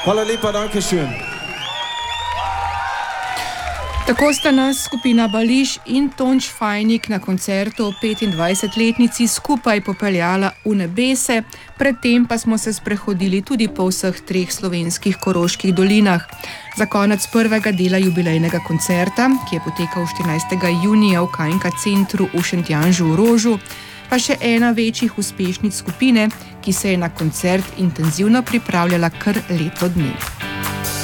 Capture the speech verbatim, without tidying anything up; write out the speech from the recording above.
Hvala lepa, danke schön. Tako sta nas skupina Bališ in Tonč Fajnik na koncertu o petindvajsetletnici skupaj popeljala v nebese, predtem pa smo se sprehodili tudi po vseh treh slovenskih Koroških dolinah. Za konec prvega dela jubilejnega koncerta, ki je potekal štirinajstega junija v K in K centru v Šentjanžu v Rožu, pa še ena večjih uspešnic skupine, ki se je na koncert intenzivno pripravljala kar leto dni.